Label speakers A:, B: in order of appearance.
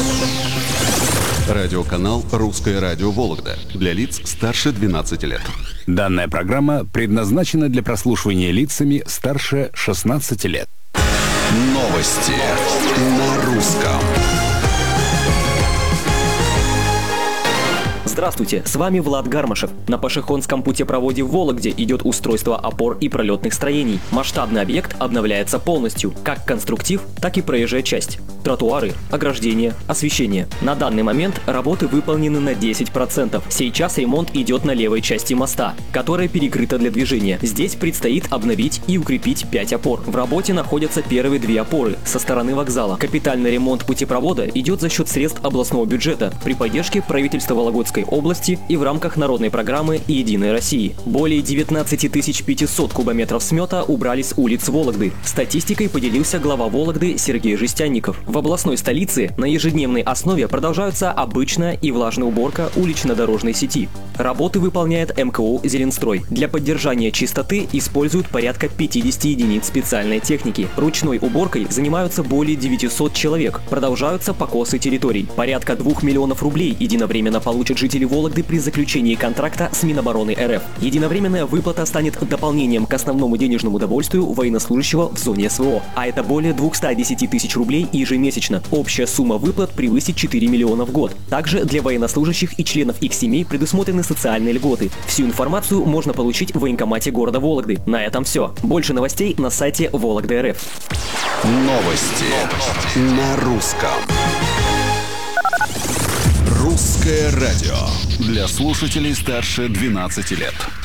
A: Радиоканал «Русское радио Вологда» для лиц старше 12 лет.
B: Данная программа предназначена для прослушивания лицами старше 16 лет.
A: Новости на русском.
C: Здравствуйте, с вами Влад Гармашев. На пешеходском путепроводе в Вологде идет устройство опор и пролетных строений. Масштабный объект обновляется полностью, как конструктив, так и проезжая часть. Тротуары, ограждения, освещение. На данный момент работы выполнены на 10%. Сейчас ремонт идет на левой части моста, которая перекрыта для движения. Здесь предстоит обновить и укрепить 5 опор. В работе находятся первые 2 опоры со стороны вокзала. Капитальный ремонт путепровода идет за счет средств областного бюджета при поддержке правительства Вологодской области и в рамках народной программы «Единой России». Более 19 500 кубометров смета убрали с улиц Вологды. Статистикой поделился глава Вологды Сергей Жестянников. В областной столице на ежедневной основе продолжаются обычная и влажная уборка улично-дорожной сети. Работы выполняет МКУ «Зеленстрой». Для поддержания чистоты используют порядка 50 единиц специальной техники. Ручной уборкой занимаются более 900 человек. Продолжаются покосы территорий. Порядка 2 миллионов рублей единовременно получат жители Вологды при заключении контракта с Минобороны РФ. Единовременная выплата станет дополнением к основному денежному удовольствию военнослужащего в зоне СВО. А это более 210 тысяч рублей ежемесячно. Общая сумма выплат превысит 4 миллиона в год. Также для военнослужащих и членов их семей предусмотрены социальные льготы. Всю информацию можно получить в военкомате города Вологды. На этом все. Больше новостей на сайте Вологда.РФ.
A: Новости на русском. «Русское радио» для слушателей старше 12 лет.